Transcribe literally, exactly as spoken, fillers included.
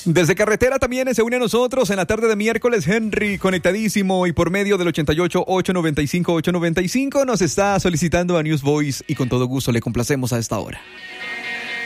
Desde carretera también se une a nosotros en la tarde de miércoles Henry, conectadísimo y por medio del ochenta y ocho, ochocientos noventa y cinco, ochocientos noventa y cinco nos está solicitando a News Voice y con todo gusto le complacemos a esta hora.